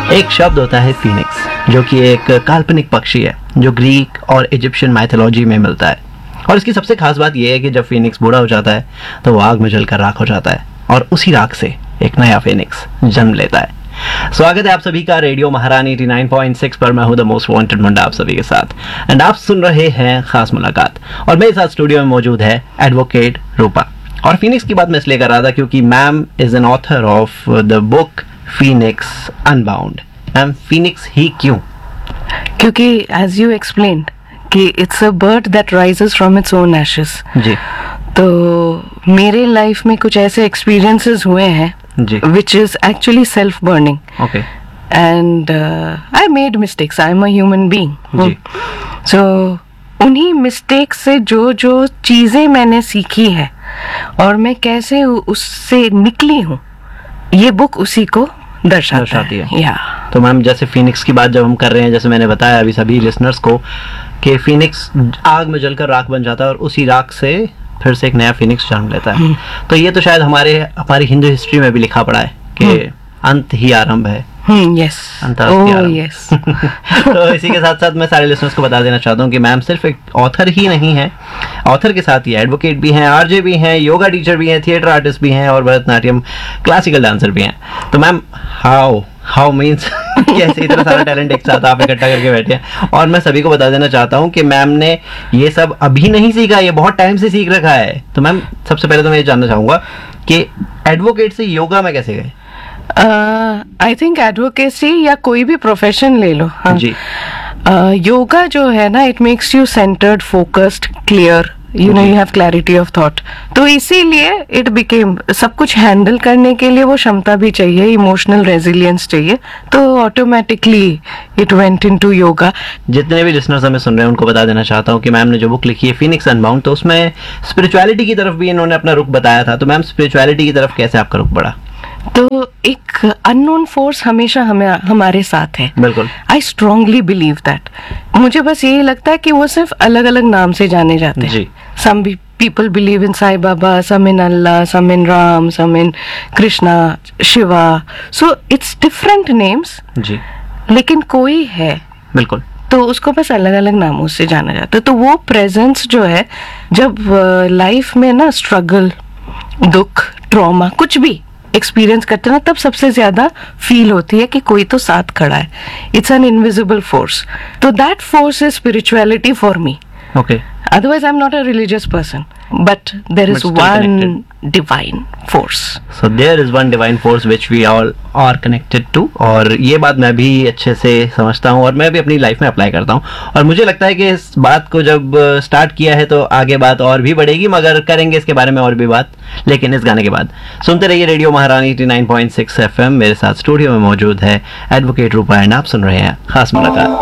एक शब्द होता है फीनिक्स, जो कि एक काल्पनिक पक्षी है जो ग्रीक और इजिप्शियन माइथोलॉजी में मिलता है। और इसकी सबसे खास बात यह है कि जब फीनिक्स बूढ़ा हो जाता है तो वो आग में जलकर राख हो जाता है और उसी राख से एक नया फीनिक्स जन्म लेता है। स्वागत है आप सभी का रेडियो महारानी 89.6 पर। मैं हूं द मोस्ट वांटेड मुंडा आप सभी के साथ, एंड आप सुन रहे हैं खास मुलाकात। और मेरे साथ स्टूडियो में मौजूद है एडवोकेट रूपा। और फीनिक्स की बात मैं इसलिए कर रहा था क्योंकि ma'am is an author of the book Phoenix unbound. Ma'am, Phoenix ही क्यों? क्योंकि एज यू एक्सप्लेन्ड कि it's a bird that rises from its own ashes. जी। तो मेरे लाइफ में कुछ ऐसे एक्सपीरियंसेस हुए हैं जी। which is actually self burning. Okay. And I made mistakes. I am a human being. Ji. So उन्हीं mistake से जो चीजें मैंने सीखी है और मैं कैसे उससे निकली हूँ, ये बुक उसी को दर्शाती है। या तो मैम, जैसे फीनिक्स की बात जब हम कर रहे हैं, जैसे मैंने बताया अभी सभी लिसनर्स को कि फीनिक्स आग में जलकर राख बन जाता है और उसी राख से फिर से एक नया फीनिक्स जन्म लेता है। तो ये तो शायद हमारी हिंदू हिस्ट्री में भी लिखा पड़ा है कि अंत ही आरंभ है। यस। यस। तो इसी के साथ साथ मैं सारे लिसनर्स को बता देना चाहता हूँ कि मैम सिर्फ एक ऑथर ही नहीं है, ऑथर के साथ ही एडवोकेट भी हैं, आरजे भी हैं, योगा टीचर भी हैं, थिएटर आर्टिस्ट भी हैं और भरतनाट्यम क्लासिकल डांसर भी हैं। तो मैम, हाउ मीन्स कैसे इतना सारा टैलेंट एक साथ आप इकट्ठा करके बैठे हैं? और मैं सभी को बता देना चाहता हूँ कि मैम ने ये सब अभी नहीं सीखा, ये बहुत टाइम से सीख रखा है। तो मैम, सबसे पहले तो मैं ये जानना चाहूंगा कि एडवोकेट से योगा में कैसे गए? आई थिंक एडवोकेसी या कोई भी प्रोफेशन ले लो, हाँ जी, योगा जो है ना, it makes you centred, focused, clear, you know, you have clarity of thought. तो इसीलिए इट बिकेम, सब कुछ हैंडल करने के लिए वो क्षमता भी चाहिए, इमोशनल रेजिलियंस चाहिए, तो automatically it went into yoga. जितने भी लिसनर्स हमें सुन रहे हैं उनको बता देना चाहता हूँ कि मैम ने जो बुक लिखी है फीनिक्स अनबाउंड, तो उसमें स्पिरिचुअलिटी की तरफ भी इन्होंने अपना रुख बताया था। तो मैम, स्पिरिचुअलिटी की तरफ कैसे आपका रुख बढ़ा? तो एक अननोन फोर्स हमेशा हमारे साथ है। बिल्कुल। I strongly believe that. मुझे बस यही लगता है कि वो सिर्फ अलग अलग नाम से जाने जाते हैं। Some people believe in Sai Baba, some in Allah, some in Ram, some in Krishna, Shiva. So it's different names जी, लेकिन कोई है। बिल्कुल। तो उसको बस अलग अलग नामों से जाना जाता है। तो वो प्रेजेंस जो है, जब लाइफ में ना स्ट्रगल, दुख, ट्रॉमा कुछ भी एक्सपीरियंस करते हैं ना, तब सबसे ज्यादा फील होती है कि कोई तो साथ खड़ा है। It's an invisible force. तो that force is spirituality for me. Okay. Otherwise I am not a religious person, but there is one divine force. So there is one divine force which we all are connected to. और ये बात मैं भी अच्छे से समझता हूँ और मैं भी अपनी लाइफ में अप्लाई करता हूँ। और मुझे लगता है कि इस बात को जब स्टार्ट किया है तो आगे बात और भी बढ़ेगी, मगर करेंगे इसके बारे में और भी बात, लेकिन इस गाने के बाद। सुनते रहिए रेडियो महारानी 89.6 FM। मेरे साथ स्टूडियो में मौजूद है एडवोकेट रूपा एंड आप सुन रहे हैं खास मुलाकात।